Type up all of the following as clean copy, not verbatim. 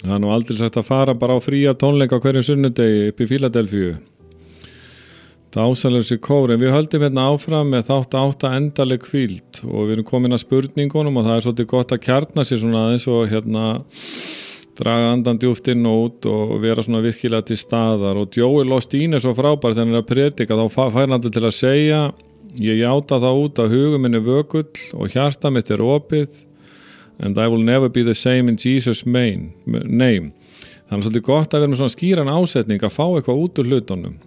Það er nú aldrei sagt að fara bara á fría tónleika á hverjum sunnudegi upp í Fíladelfíu. Dásamlegur þessi kór, en við höldum hérna áfram með þátt 8 endaleg hvíld og við erum komin að spurningunum og það er svolítið gott að kjarna sér svona aðeins og hérna draga andan djúpt inn og út og vera svona virkilega til staðar. Og Joel Osteen er svo frábær þegar hann er að predika, þá fær hann alltaf til að segja: ég játa það út að hugum minn er vökull og hjarta mitt er opið, and I will never be the same in Jesus' name. Þannig er svolítið gott að vera með svona skýran ásetning að fá eitthvað út úr hlutunum.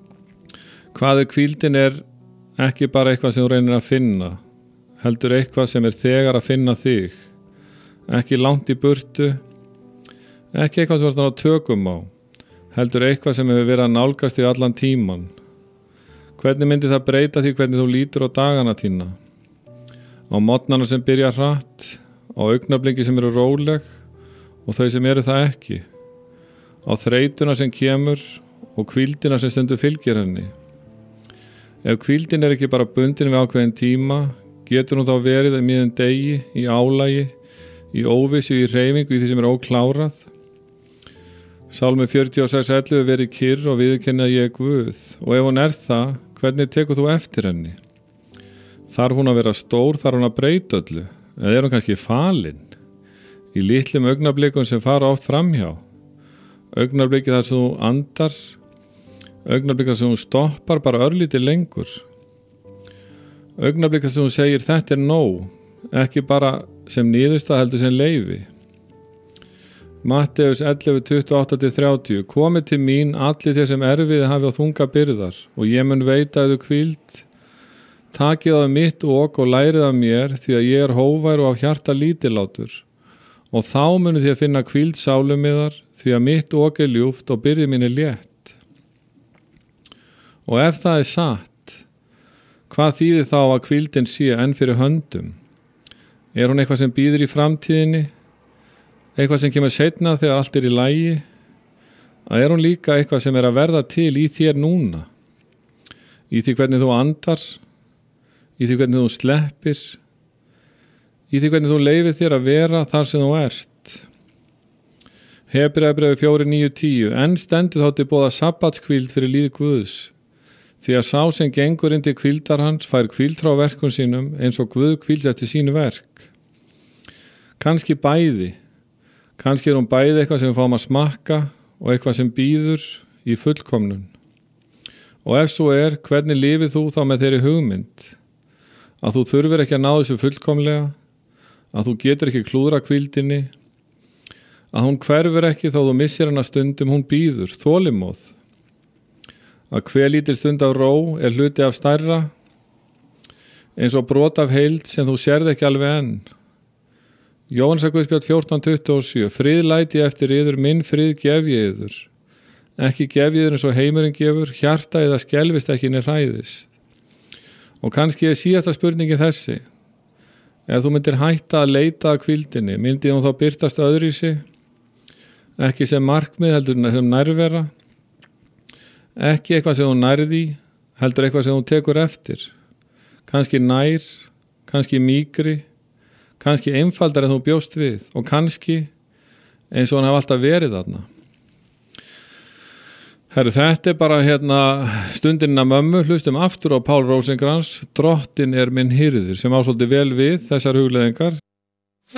Hvað hvíldin er ekki bara eitthvað sem þú reynir að finna, heldur eitthvað sem er þegar að finna þig, ekki langt í burtu, ekki eitthvað sem þú ert á tökum á, heldur eitthvað sem hefur verið að nálgast í allan tíman. Hvernig myndi það breyta því hvernig þú lítur á dagana þína? Á morgnana sem byrja hratt, á augnablinki sem eru róleg og þau sem eru það ekki, á þreytuna sem kemur og hvíldina sem stundur fylgir henni. Ef hvíldin er ekki bara bundin við ákveðin tíma, getur hún þá verið í miðjum degi, í álagi, í óvissu, í hreyfingu, í því sem er óklárað. Sálmi 46:11 verið kyrr og viðurkenni að ég er Guð, og ef hún er það, hvernig tekur þú eftir henni? Þarf hún að vera stór, þarf hún að breyta öllu, eða er hún kannski falin? Í litlum augnablikum sem fara oft framhjá, augnabliki þar sem þú andar, augnablik sem hún stoppar bara örlítið lengur, augnablik sem hún segir þetta er nóg, ekki bara sem niðurstað heldur sem leyfi. Matteus 11:28-30 Komið til mín allir þeir sem erfiði hafi á þunga byrðar og ég mun veita yður hvíld. Takið af mitt ok og lærið af mér því að ég er hóvær og á hjarta lítillátur og þá munu þið að finna hvíld sálum yðar því að mitt ok er ljúft og byrði mín er létt. Og ef það er satt, hvað þýðir þá að hvíldin sé enn fyrir höndum? Er hún eitthvað sem býður í framtíðinni? Eitthvað sem kemur seinna þegar allt er í lagi? Að er hún líka eitthvað sem er að verða til í þér núna? Í því hvernig þú andar? Í því hvernig þú sleppir? Í því hvernig þú leyfir þér að vera þar sem þú ert? Hebreabréfið 4:9-10 Enn stendur þá til boða sabbatskvíld fyrir líð Guðs. Því að sá sem gengur inn til hvíldar hans fær hvíld frá verkum sínum eins og Guð hvíls eftir sín verk. Kannski bæði. Kannski er hún bæði eitthvað sem við fáum að smakka og eitthvað sem býður í fullkomnun. Og ef svo er, hvernig lifir þú þá með þeirri hugmynd? Að þú þurfir ekki að ná þessu fullkomlega, að þú getur ekki klúðra hvíldinni, að hún hverfur ekki þó þú missir hana stundum, hún býður, þolinmóð. Að hver lítil stund af ró er hluti af stærra, eins og brot af heild sem þú sérð ekki alveg enn. Jóhannesarguðspjall 14:27 Frið læti ég eftir yður, minn frið gef ég yður. Ekki gef ég yður eins og heimurinn gefur, hjarta eða skelfist ekki né hræðist. Og kannski er síðasta spurningi þessi: ef þú myndir hætta að leita að hvíldinni, myndi hún þá birtast öðruvísi? Ekki sem markmið heldur sem nærvera? Ekki eitthvað sem þú nærði, heldur eitthvað sem þú tekur eftir. Kannski nær, kannski mýkri, kannski einfaldar en þú bjóst við og kannski eins og hann hafa alltaf verið þarna. Herru, þetta er bara stundinna mömmu, hlustum aftur á Pál Rósinkrans, Drottin er minn hirðir, sem á svolítið vel við þessar hugleiðingar.